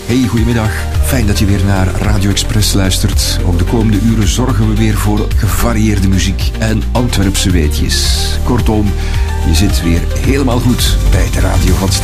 Hey, goedemiddag. Fijn dat je weer naar Radio Express luistert. Ook de komende uren zorgen we weer voor gevarieerde muziek en Antwerpse weetjes. Kortom, je zit weer helemaal goed bij de radio van Ster.